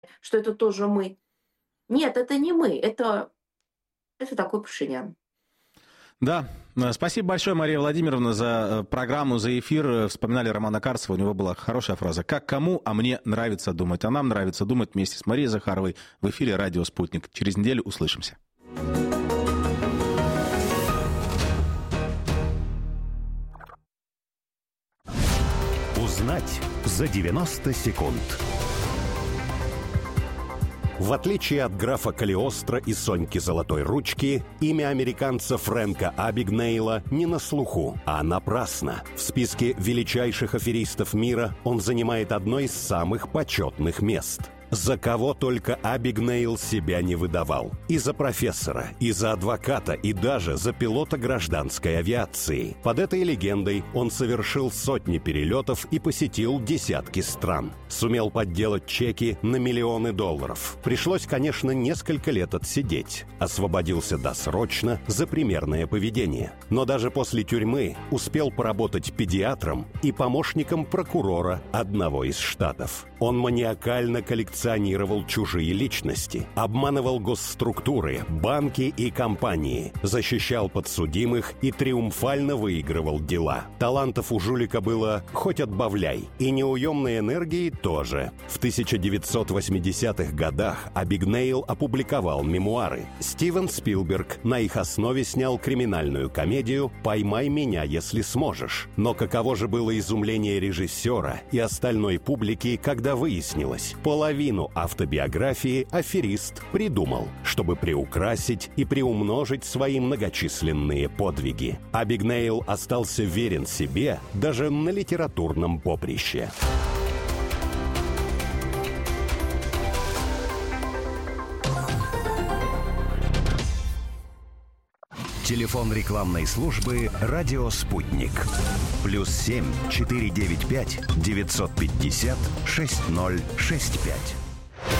что это тоже мы. Нет, это не мы, это такой Пашинян. Да, спасибо большое, Мария Владимировна, за программу, за эфир. Вспоминали Романа Карцева, у него была хорошая фраза: «Как кому, а мне нравится думать». А нам нравится думать вместе с Марией Захаровой в эфире «Радио Спутник». Через неделю услышимся. Узнать за 90 секунд. В отличие от графа Калиостро и Соньки Золотой Ручки, имя американца Фрэнка Абигнейла не на слуху, а напрасно. В списке величайших аферистов мира он занимает одно из самых почетных мест. За кого только Абигнейл себя не выдавал. И за профессора, и за адвоката, и даже за пилота гражданской авиации. Под этой легендой он совершил сотни перелетов и посетил десятки стран. Сумел подделать чеки на миллионы долларов. Пришлось, конечно, несколько лет отсидеть. Освободился досрочно за примерное поведение. Но даже после тюрьмы успел поработать педиатром и помощником прокурора одного из штатов. Он маниакально коллекционировал чужие личности, обманывал госструктуры, банки и компании, защищал подсудимых и триумфально выигрывал дела. Талантов у жулика было хоть отбавляй, и неуемной энергии тоже. В 1980-х годах Абигнейл опубликовал мемуары. Стивен Спилберг на их основе снял криминальную комедию «Поймай меня, если сможешь». Но каково же было изумление режиссера и остальной публики, когда выяснилось, половину автобиографии аферист придумал, чтобы приукрасить и приумножить свои многочисленные подвиги. Абигнейл остался верен себе даже на литературном поприще. Телефон рекламной службы «Радио Спутник». +7 495 950 6065.